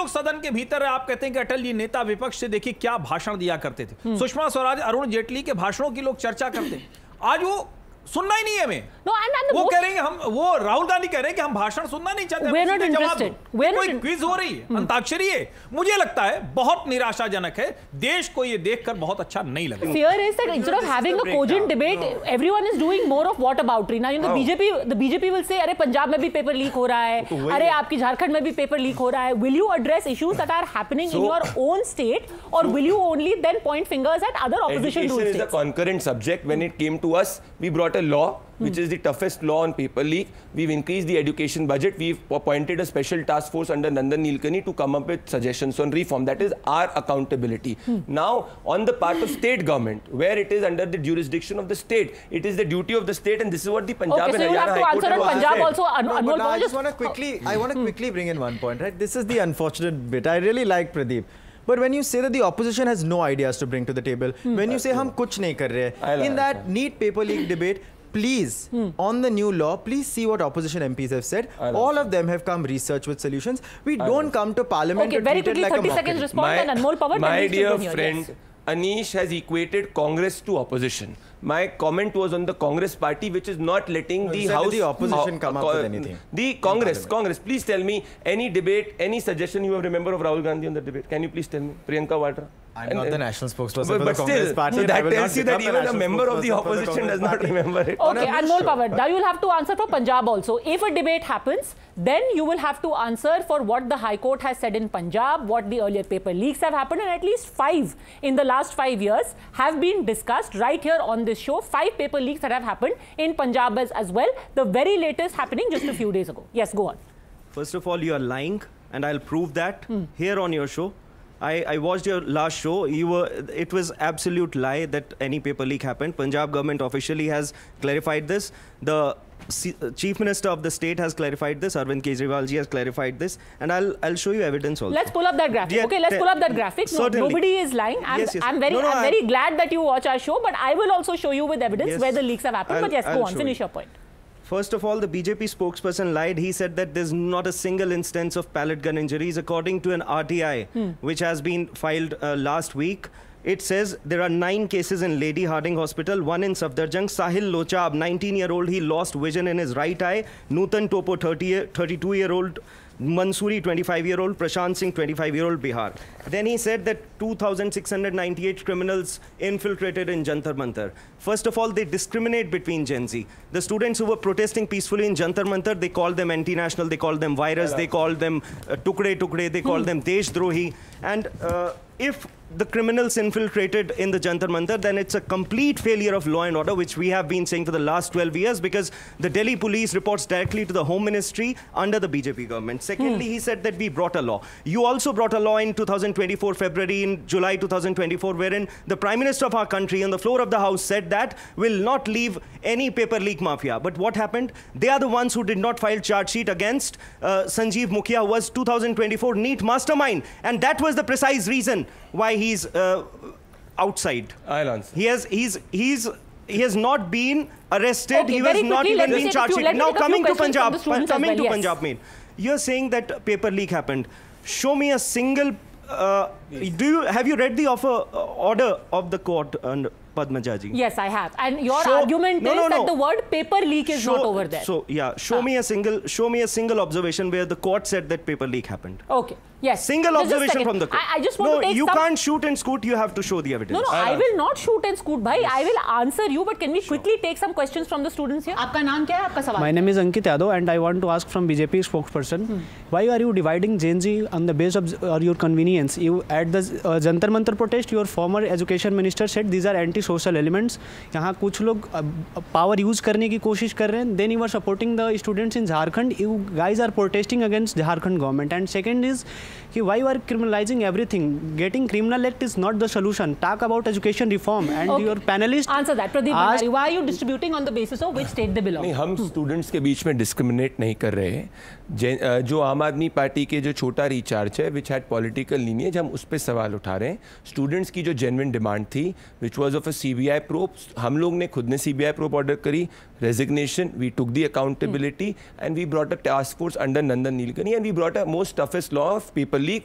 लोग सदन के भीतर, आप कहते हैं कि अटल जी नेता विपक्ष से देखिए क्या भाषण दिया करते थे, सुषमा स्वराज, अरुण जेटली के भाषणों की लोग चर्चा करते हैं, आज वो सुनना ही नहीं है हमें। वो कह रहे हैं हम, वो राहुल गांधी कह रहे हैं कि हम भाषण सुनना नहीं चाहते, कोई क्विज हो रही है, अंताक्षरी है। मुझे लगता है बहुत निराशाजनक है, देश को ये देखकर बहुत अच्छा नहीं लगा। Fear is that instead of having a cogent debate, everyone is doing more of whataboutery. Now, you know, the BJP will say, अरे पंजाब में भी पेपर लीक हो रहा है, अरे आपकी झारखंड में भी पेपर लीक हो रहा है. Will you address issues that are happening in your own state, or will you only then point fingers at other opposition rule states? Education is a concurrent subject. When it came to us, we brought a law which is the toughest law on paper leak. We've increased the education budget. We've appointed a special task force under Nandan Nilekani to come up with suggestions on reform. That is our accountability. Now, on the part of state government, where it is under the jurisdiction of the state, it is the duty of the state, and this is what the Punjab and Haryana High Court have to Punjab also. I just want to quickly bring in one point, right? This is the unfortunate bit. I really like Pradeep. But when you say that the opposition has no ideas to bring to the table, when you say hum kuch nahi kar rahe, in that neat paper leak debate, please, on the new law, please see what opposition MPs have said. All of them have come research with solutions. We don't come to parliament to treat it like a mockery. 30 seconds response and Anmol Pawar. My dear friend, Anish has equated Congress to opposition. My comment was on the Congress party, which is not letting the House... the opposition come up with anything. The Congress, please tell me any debate, any suggestion you have remember of Rahul Gandhi on the debate. Can you please tell me? Priyanka Vadra? I'm not the national spokesperson for the Congress still, party. So that tells you that even a member of the opposition does not remember it. Okay, Anmol Pawar, now you will have to answer for Punjab also. If a debate happens, then you will have to answer for what the High Court has said in Punjab, what the earlier paper leaks have happened, and at least 5 in the last 5 years have been discussed right here on this show. 5 paper leaks that have happened in Punjab as well. The very latest happening just a few days ago. Yes, go on. First of all, you are lying, and I'll prove that here on your show. I watched your last show. It was absolute lie that any paper leak happened. Punjab government officially has clarified this. The Chief Minister of the state has clarified this. Arvind Kejriwal ji has clarified this, and I'll show you evidence also. Let's pull up that graphic. Yeah, okay, let's pull up that graphic. No, nobody is lying. I'm very glad that you watch our show, but I will also show you with evidence where the leaks have happened. But yes, go on, finish your point. First of all, the BJP spokesperson lied. He said that there's not a single instance of pellet gun injuries. According to an RTI, which has been filed last week, it says there are 9 cases in Lady Harding Hospital, 1 in Safdarjung. Sahil Lochab, 19-year-old, he lost vision in his right eye. Nutan Topo, 32-year-old. Mansoori, 25-year-old, Prashant Singh, 25-year-old, Bihar. Then he said that 2,698 criminals infiltrated in Jantar Mantar. First of all, they discriminate between Gen Z. The students who were protesting peacefully in Jantar Mantar, they called them anti-national, they called them virus, they called them tukde, they called them Deshdrohi. And if the criminals infiltrated in the Jantar Mantar, then it's a complete failure of law and order, which we have been saying for the last 12 years, because the Delhi police reports directly to the Home Ministry under the BJP government. Secondly, he said that we brought a law. You also brought a law in 2024, February, in July 2024, wherein the Prime Minister of our country on the floor of the House said that will not leave any paper leak mafia. But what happened? They are the ones who did not file charge sheet against Sanjeev Mukhia, who was 2024 NEET mastermind. And that was the precise reason why he's outside. I'll answer. He has not been arrested. Okay, he was not even been charged sheet. Now coming to Punjab, Punjab main. You're saying that paper leak happened. Show me a single. Have you read the order of the court and Padmaja ji? Yes, I have. And your argument is that the word paper leak is not over there. So yeah, show me a single observation where the court said that paper leak happened. Okay. Yes. Single observation from the court. I just want to take you can't shoot and scoot. You have to show the evidence. No, I will not shoot and scoot, bhai. I will answer you, but can we quickly take some questions from the students here? Aapka naam kya hai? Aapka sawal. My name is Ankit Yadav, and I want to ask from BJP spokesperson, why are you dividing Gen Z on the base of your convenience? You at the Jantar Mantar protest, your former education minister said these are anti-social elements. यहाँ कुछ लोग power use करने की कोशिश कर रहे हैं. Then you are supporting the students in Jharkhand. You guys are protesting against Jharkhand government. And second is, why you are criminalizing everything? Getting criminal act is not the solution. Talk about education reform. And your panelist answer that. Pradeep Bhandari, why are you distributing on the basis of which state they belong? नहीं, हम students के बीच में discriminate नहीं कर रहे हैं. जो आम आदमी पार्टी के जो छोटा रिचार्ज है, विच हैड पॉलिटिकल लीनिएज, हम उस पर सवाल उठा रहे हैं. स्टूडेंट्स की जो जेन्युइन डिमांड थी, which was of a CBI probe, हम लोग ने खुद ने CBI प्रोब ऑर्डर करी. Resignation, we took the accountability, and we brought a task force under Nandan Nilekani, and we brought a most toughest law of paper leak